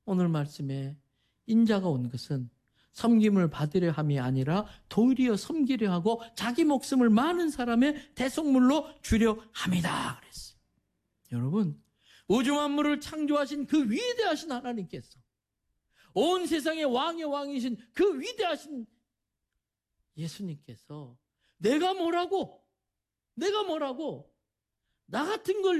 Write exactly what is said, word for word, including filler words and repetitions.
오늘 말씀에 인자가 온 것은 섬김을 받으려 함이 아니라 도리어 섬기려 하고 자기 목숨을 많은 사람의 대속물로 주려 함이다 그랬어요. 여러분, 우주 만물을 창조하신 그 위대하신 하나님께서, 온 세상의 왕의 왕이신 그 위대하신 예수님께서 내가 뭐라고 내가 뭐라고 나 같은 걸